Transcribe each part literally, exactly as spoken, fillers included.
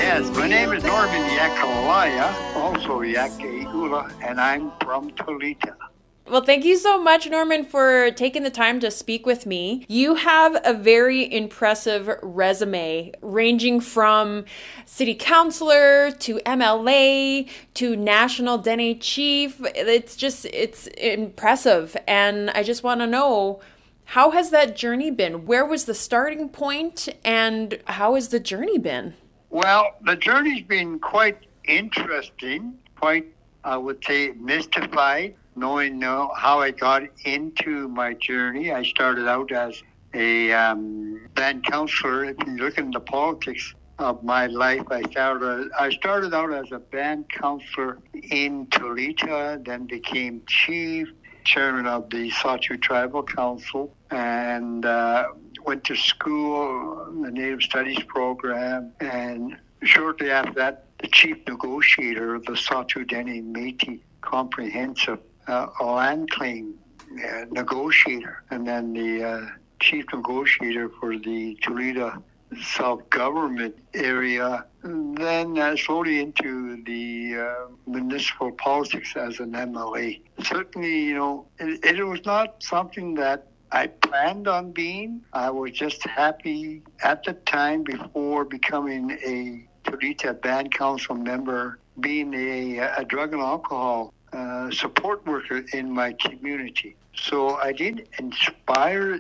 Yes, my name is Norman Yakalaya, also Yakaigula, and I'm from Toledo. Well, thank you so much, Norman, for taking the time to speak with me. You have a very impressive resume, ranging from city councilor to M L A to national Dene chief. It's just, it's impressive. And I just want to know, how has that journey been? Where was the starting point, and how has the journey been? Well, the journey's been quite interesting, quite, I would say, mystified, knowing uh, how I got into my journey. I started out as a um, band counselor. If you look into politics of my life, I started I started out as a band counselor in Toledo, then became chief, chairman of the Sahtu Tribal Council, and uh, went to school, the Native Studies program, and shortly after that, the chief negotiator of the Sahtu Dene Métis Comprehensive uh, Land Claim uh, negotiator, and then the uh, chief negotiator for the Toledo self-government area, and then uh, slowly into the uh, municipal politics as an M L A. Certainly, you know, it, it was not something that I planned on being. I was just happy at the time, before becoming a Toledo Band Council member, being a, a drug and alcohol uh, support worker in my community. So I did inspire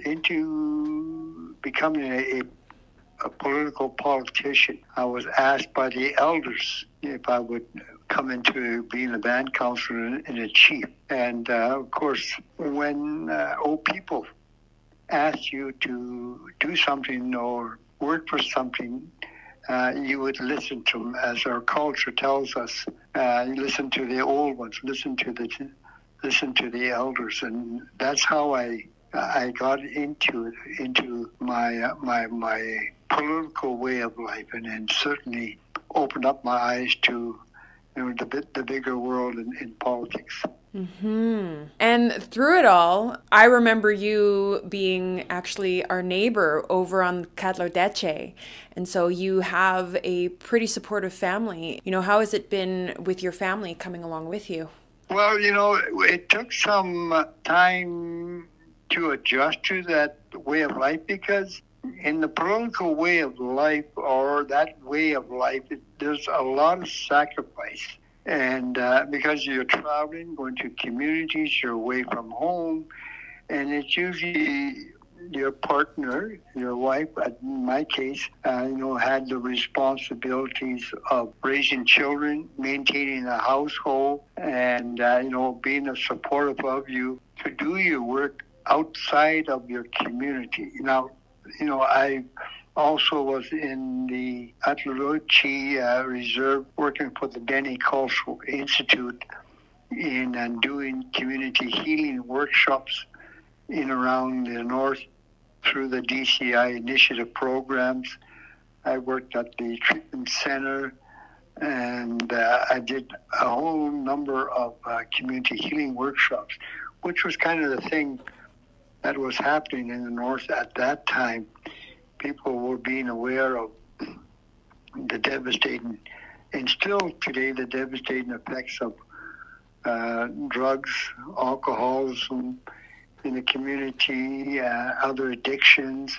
into becoming a, a a political politician. I was asked by the elders if I would come into being a band counselor and a chief. And uh, of course, when uh, old people ask you to do something or work for something, uh, you would listen to them, as our culture tells us. Uh, you listen to the old ones, listen to the listen to the elders, and that's how I I got into into my uh, my my political way of life, and then certainly opened up my eyes to, you know, the the bigger world in, in politics. Mm-hmm. And through it all, I remember you being actually our neighbor over on Catlodeche. And so you have a pretty supportive family. You know, how has it been with your family coming along with you? Well, you know, it took some time to adjust to that way of life, because in the political way of life, or that way of life, it, there's a lot of sacrifice. And uh, because you're traveling, going to communities, you're away from home, and it's usually your partner, your wife, in my case, uh, you know, had the responsibilities of raising children, maintaining a household, and, uh, you know, being supportive of you to do your work outside of your community. Now, you know, I also was in the Atlarochi uh, Reserve, working for the Dene Cultural Institute in and doing community healing workshops in around the north through the D C I initiative programs. I worked at the treatment center, and uh, I did a whole number of uh, community healing workshops, which was kind of the thing that was happening in the north at that time. People were being aware of the devastating, and still today, the devastating effects of uh, drugs, alcoholism in the community, uh, other addictions,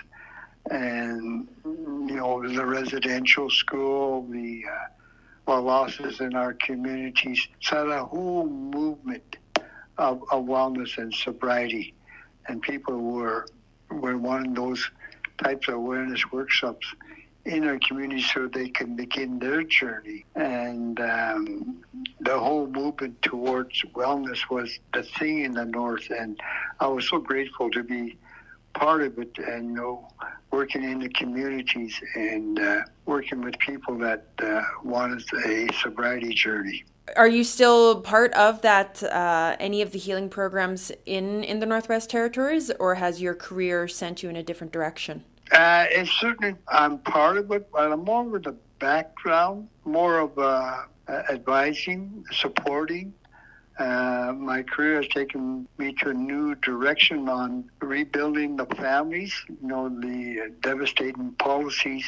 and, you know, the residential school, the uh, well, losses in our communities. So the whole movement of, of wellness and sobriety, and people were were wanting those types of awareness workshops in our community so they can begin their journey. And um, the whole movement towards wellness was the thing in the north, and I was so grateful to be part of it, and, you know, working in the communities and uh, working with people that uh, wanted a sobriety journey. Are you still part of that, uh, any of the healing programs in, in the Northwest Territories, or has your career sent you in a different direction? Uh, it's certainly, I'm part of it, but I'm more with the background, more of uh, advising, supporting. Uh, my career has taken me to a new direction on rebuilding the families, you know, the devastating policies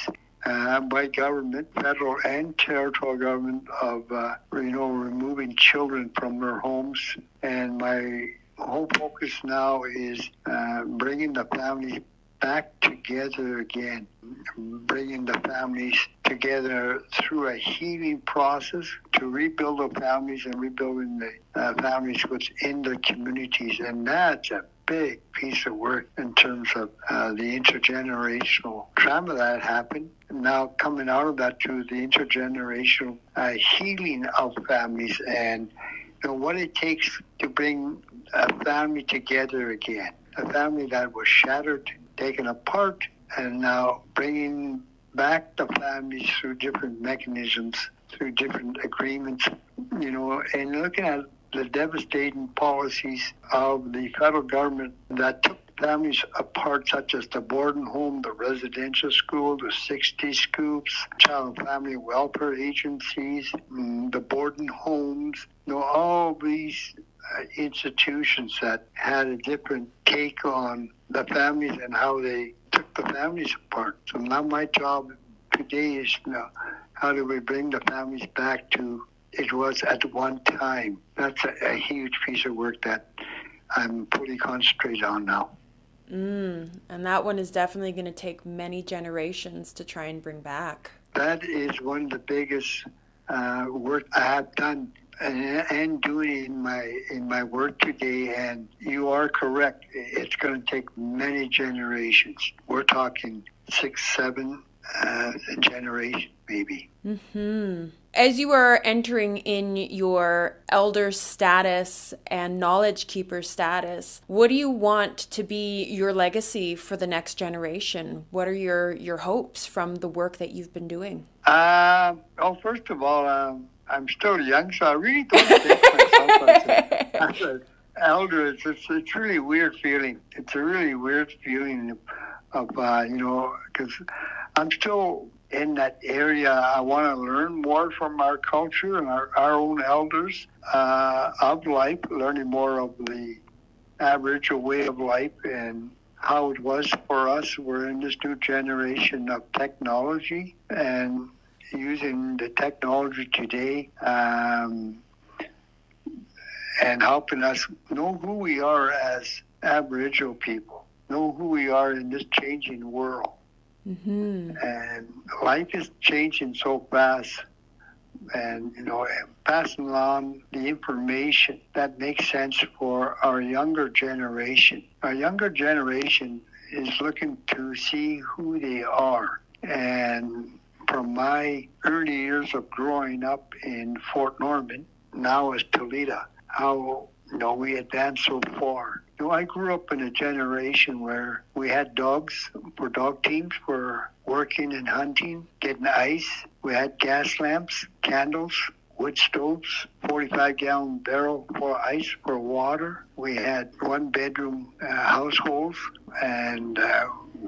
uh, by government, federal and territorial government, of uh, you know removing children from their homes. And my whole focus now is uh, bringing the families back together again, bringing the families together through a healing process to rebuild the families and rebuilding the uh, families within the communities. And that's a big piece of work in terms of uh, the intergenerational trauma that happened. Now coming out of that to the intergenerational uh, healing of families, and you know, what it takes to bring a family together again. A family that was shattered, taken apart, and now bringing back the families through different mechanisms, through different agreements, you know, and looking at the devastating policies of the federal government that took families apart, such as the boarding home, the residential school, the sixty scoops, child and family welfare agencies, the boarding homes, you know, all these uh, institutions that had a different take on the families and how they took the families apart. So now my job today is, you know, how do we bring the families back to it was at one time. That's a, a huge piece of work that I'm fully concentrated on now. Mm, and that one is definitely going to take many generations to try and bring back. That is one of the biggest uh, work I have done and, and doing in my in my work today. And you are correct. It's going to take many generations. We're talking six, seven uh, generations, maybe. Mm-hmm. As you are entering in your elder status and knowledge keeper status, what do you want to be your legacy for the next generation? What are your, your hopes from the work that you've been doing? Uh, oh, first of all, um, I'm still young, so I really don't think myself as, a, as an elder. It's, it's, it's a really weird feeling. It's a really weird feeling of, uh, you know, because I'm still in that area. I want to learn more from our culture and our, our own elders uh, of life, learning more of the Aboriginal way of life and how it was for us. We're in this new generation of technology and using the technology today um, and helping us know who we are as Aboriginal people, know who we are in this changing world. Mm-hmm. And life is changing so fast, and you know, passing on the information that makes sense for our younger generation. Our younger generation is looking to see who they are. And from my early years of growing up in Fort Norman, now as Toledo, how you know we advanced so far. You know, I grew up in a generation where we had dogs for dog teams for working and hunting, getting ice. We had gas lamps, candles, wood stoves, forty-five gallon barrel for ice for water. We had one bedroom uh, households, and uh,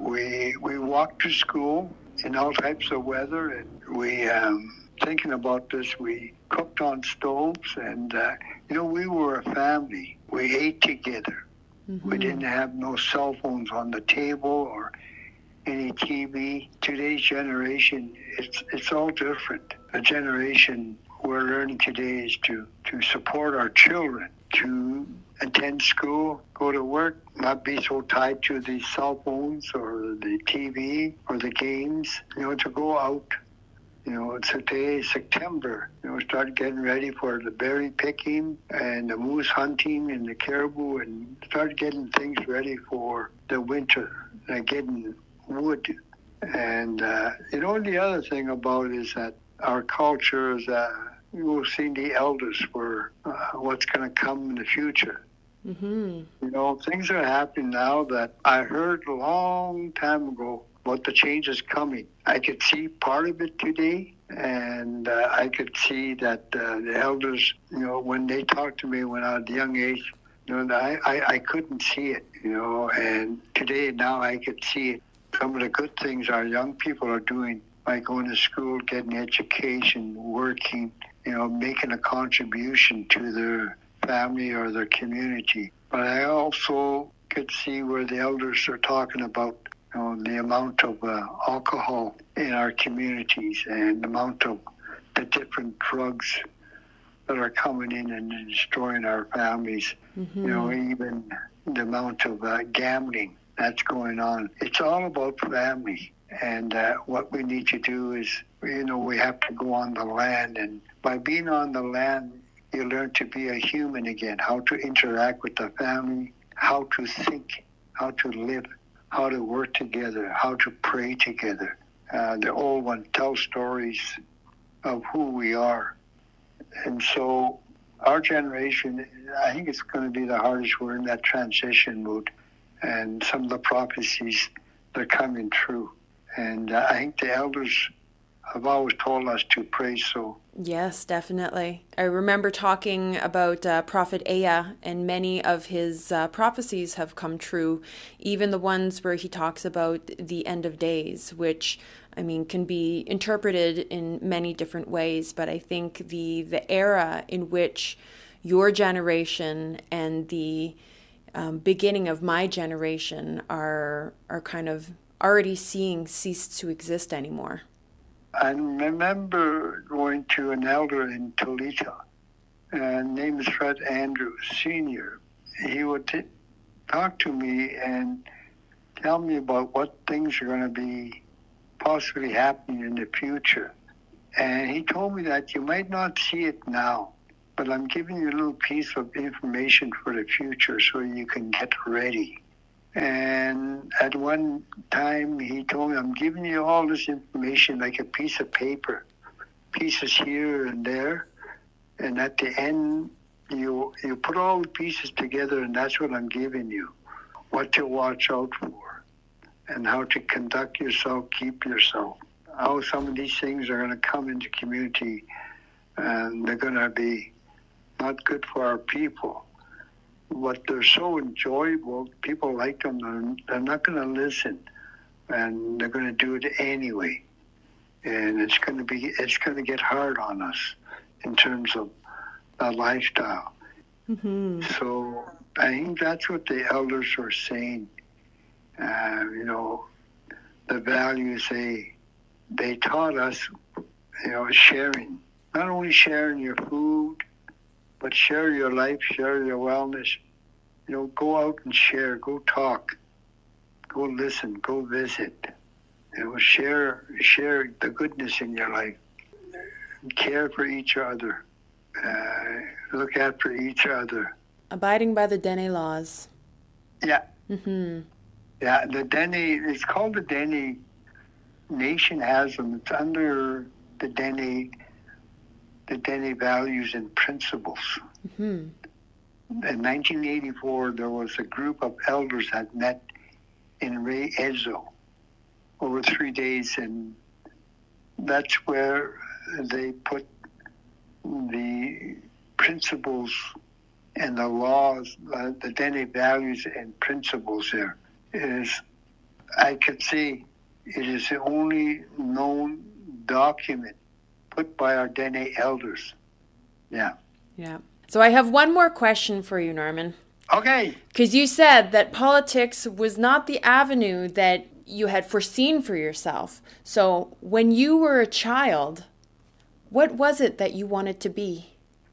we we walked to school in all types of weather. And we, um, thinking about this, we cooked on stoves, and uh, you know, we were a family. We ate together. Mm-hmm. We didn't have no cell phones on the table or any T V. Today's generation, it's it's all different. The generation we're learning today is to, to support our children, to attend school, go to work, not be so tied to the cell phones or the T V or the games, you know, to go out. You know, today is September. You know, start getting ready for the berry picking and the moose hunting and the caribou, and start getting things ready for the winter, uh, getting wood. And, uh, you know, the other thing about it is that our culture is, uh, we will see the elders for uh, what's going to come in the future. Mm-hmm. You know, things are happening now that I heard a long time ago about the changes coming. I could see part of it today, and uh, I could see that uh, the elders, you know, when they talked to me when I was a young age, you know, I, I, I couldn't see it, you know, and today now I could see it. Some of the good things our young people are doing, like going to school, getting education, working, you know, making a contribution to their family or their community. But I also could see where the elders are talking about You know, the amount of uh, alcohol in our communities and the amount of the different drugs that are coming in and destroying our families. Mm-hmm. You know, even the amount of uh, gambling that's going on. It's all about family. And uh, what we need to do is, you know, we have to go on the land. And by being on the land, you learn to be a human again, how to interact with the family, how to think, how to live, how to work together, how to pray together. Uh, the old one tells stories of who we are. And so our generation, I think it's going to be the hardest. We're in that transition mood. And some of the prophecies, they're coming true. And uh, I think the elders have always told us to pray so. Yes, definitely. I remember talking about uh, Prophet Aya, and many of his uh, prophecies have come true, even the ones where he talks about the end of days, which, I mean, can be interpreted in many different ways. But I think the, the era in which your generation and the um, beginning of my generation are are kind of already seeing cease to exist anymore. I remember going to an elder in Toledo, uh, named is Fred Andrews, Senior. He would t- talk to me and tell me about what things are going to be possibly happening in the future. And he told me that you might not see it now, but I'm giving you a little piece of information for the future so you can get ready. And at one time, he told me, I'm giving you all this information like a piece of paper, pieces here and there. And at the end, you you put all the pieces together, and that's what I'm giving you, what to watch out for, and how to conduct yourself, keep yourself, how some of these things are going to come into community, and they're going to be not good for our people. But they're so enjoyable, people like them, they're, they're not going to listen, and they're going to do it anyway. And it's going to be, it's going to get hard on us in terms of the lifestyle. Mm-hmm. So I think that's what the elders are saying. Uh, you know, the values they they taught us, you know, sharing. Not only sharing your food, but share your life, share your wellness. You know, go out and share, go talk, go listen, go visit. You know, share share the goodness in your life. Care for each other. Uh, look after each other. Abiding by the Dene laws. Yeah. Mm-hmm. Yeah, the Dene, it's called the Dene Nation has them. It's under the Dene the Dene values and principles. Mm-hmm. In nineteen eighty-four, there was a group of elders that met in Ray Edzo over three days, and that's where they put the principles and the laws, uh, the Dene values and principles there. Is, I could say, it is the only known document put by our Dene elders. Yeah. Yeah. So I have one more question for you, Norman. Okay. Because you said that politics was not the avenue that you had foreseen for yourself. So when you were a child, what was it that you wanted to be?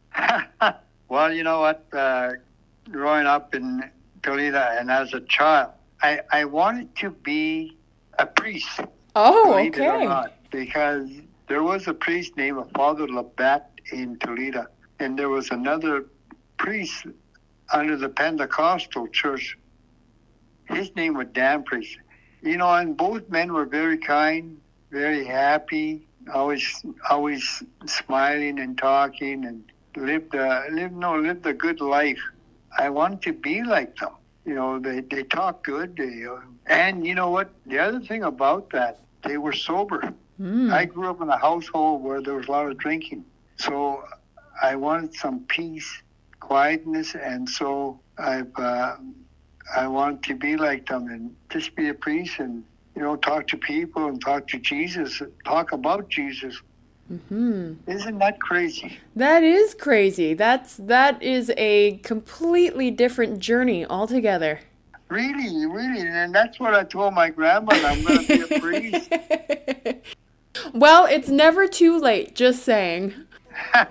Well, you know what? Uh, growing up in Toledo and as a child, I, I wanted to be a priest. Oh, believe okay. It or not, because there was a priest named Father Labat in Toledo, and there was another priest under the Pentecostal church. His name was Dan Priest. You know, and both men were very kind, very happy, always always smiling and talking, and lived a lived no lived a good life. I wanted to be like them. You know, they they talk good. They, uh, and you know what? The other thing about that, they were sober. Mm. I grew up in a household where there was a lot of drinking, so I wanted some peace, quietness, and so I've uh, I wanted to be like them and just be a priest and, you know, talk to people and talk to Jesus, talk about Jesus. Mm-hmm. Isn't that crazy? That is crazy. That's that is a completely different journey altogether. Really, really. And that's what I told my grandmother. I'm going to be a priest. Well, it's never too late, just saying. I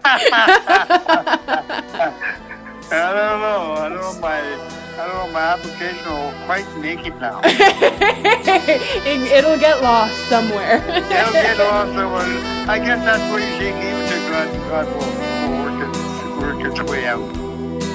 don't know. I don't know. My, I don't know. My application will quite make it now. it, it'll get lost somewhere. It'll get lost somewhere. I guess that's what you say. Leave it to God. God will, will work, it, work its way out.